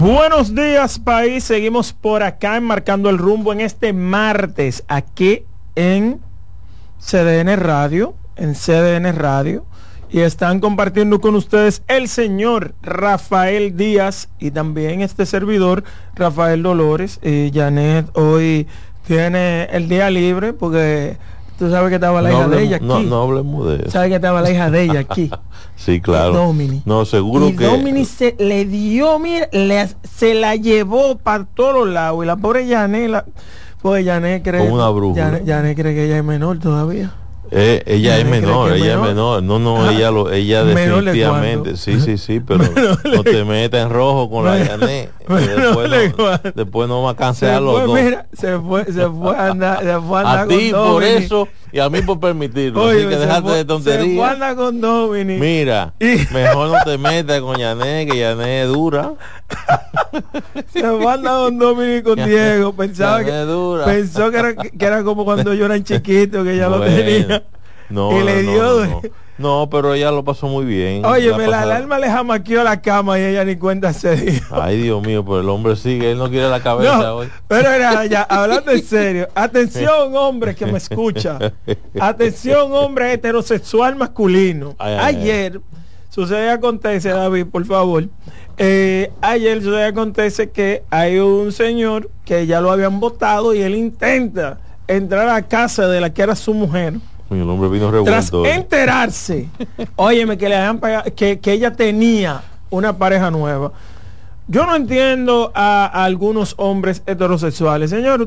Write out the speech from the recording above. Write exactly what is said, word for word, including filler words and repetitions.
Buenos días, país. Seguimos por acá en Marcando el Rumbo en este martes, aquí en C D N Radio, en C D N Radio, y están compartiendo con ustedes el señor Rafael Díaz y también este servidor, Rafael Dolores. Y Janet hoy tiene el día libre porque tú sabes que estaba la no hija hablemos, de ella aquí. No, no hablemos de eso. Sabes que estaba la hija de ella aquí. Sí, claro. Domini. No, seguro y que... Domini se le dio, mira, le, se la llevó para todos los lados. Y la pobre Janet, la, pues Janet cree... Como una brújula. Janet, Janet cree que ella es menor todavía. Eh, ella Janet es menor, cree que ella es es menor. No, no, Ah, ella lo, ella menor de definitivamente. cuándo. Sí, sí, sí, pero no te metas en rojo con la Janet. que Menor de Después cuándo. no, después no va a Se cancelar los fue, dos. mira, se fue, se fue a andar, se fue a andar A ti con por Domini. eso y a mí por permitirlo. Oye, Así que se déjate fue- de Se fue a tonterías. andar con Domini. Mira, Y- mejor no te metas con Janet, que Janet es dura. Se fue a andar con Domini y con Ya- Diego. Pensaba Janet que es dura. pensó que era, que era como cuando yo era chiquito, que ya lo Bueno, tenía. No, Y le no, dio- no, no. No, pero ella lo pasó muy bien. Oye, La me la pasada- alarma le jamaqueó la cama y ella ni cuenta se dio. Ay, Dios mío, pero el hombre sigue, él no quiere la cabeza No, hoy. pero era ya, hablando en serio, atención hombre que me escucha, atención hombre heterosexual masculino. Ay, ay, Ayer sucede y acontece, David, por favor, eh, ayer sucede y acontece que hay un señor que ya lo habían votado y él intenta entrar a casa de la que era su mujer. El hombre vino Tras revuelto. eh. enterarse, óyeme, que le habían pagado, que, que ella tenía una pareja nueva. Yo no entiendo a, a algunos hombres heterosexuales. Señor,